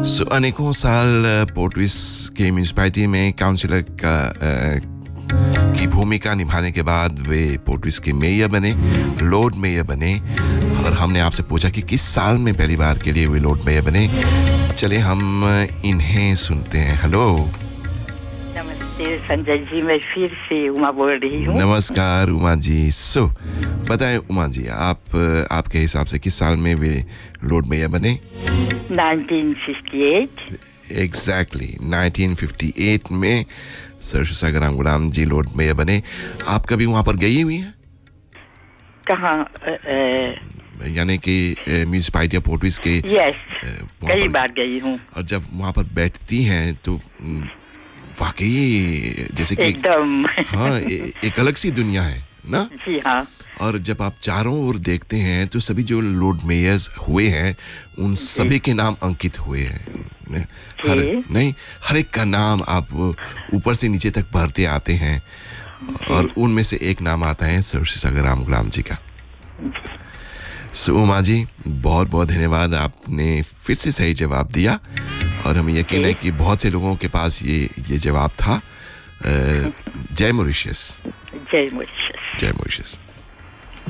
अनेकों साल पोर्टविस के म्यूनिसिपैलिटी में काउंसिलर की भूमिका निभाने के बाद वे पोर्टविस के मेयर बने, लॉर्ड मेयर बने। और हमने आपसे पूछा कि किस साल में पहली बार के लिए वे लॉर्ड मेयर बने। चले हम इन्हें सुनते हैं। हेलो, नमस्ते संजय जी, मैं फिर से उमा बोल रही हूँ। नमस्कार उमा जी। बताएं उमा जी, आपके हिसाब से किस साल में वे लॉर्ड मेयर बने? 1958। एग्जैक्टली 1958 में सर सुसागराम गुलाम जी लॉर्ड मेयर बने। आप कभी वहाँ पर गई हुई हैं? कहाँ? यानी कि म्यूनिसिपैलिटी पोर्टविस के? यस, कई बार गई हूँ। और जब वहाँ पर बैठती हैं तो वाकई जैसे कि एकदम हाँ, एक अलग सी दुनिया है ना? जी हाँ। और जब आप चारों ओर देखते हैं तो सभी जो लॉर्ड मेयर्स हुए हैं उन सभी के नाम अंकित हुए हैं। हर एक का नाम आप ऊपर से नीचे तक भरते आते हैं और उनमें से एक नाम आता है सर सुसागराम गुलाम जी का। उमा जी, बहुत बहुत धन्यवाद, आपने फिर से सही जवाब दिया और हमें यकीन है कि बहुत से लोगों के पास ये जवाब था। जय मॉरिशस। जय मॉरिशस। जय मॉरिशस।